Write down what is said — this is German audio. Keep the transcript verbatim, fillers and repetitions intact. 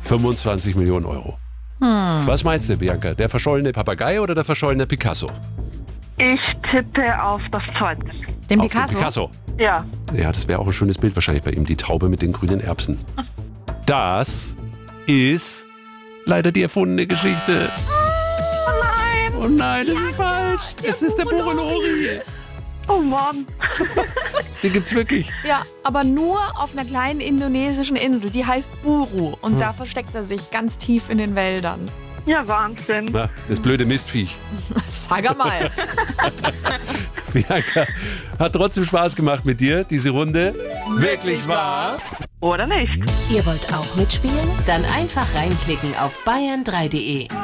fünfundzwanzig Millionen Euro. Hm. Was meinst du, Bianca? Der verschollene Papagei oder der verschollene Picasso? Ich tippe auf das Zweite. Den Auf Picasso? den Picasso. Ja. Ja, das wäre auch ein schönes Bild wahrscheinlich bei ihm, die Taube mit den grünen Erbsen. Das ist leider die erfundene Geschichte. Oh nein. Oh nein, das ist falsch. Es ist der Burelori. Oh Mann. Den gibt's wirklich. Ja, aber nur auf einer kleinen indonesischen Insel, die heißt Buru. Und hm. da versteckt er sich ganz tief in den Wäldern. Ja, Wahnsinn. Na, das blöde Mistviech. Sag mal. Bianca, hat trotzdem Spaß gemacht mit dir, diese Runde. Wirklich wahr? Oder nicht? Ihr wollt auch mitspielen? Dann einfach reinklicken auf bayern drei punkt de.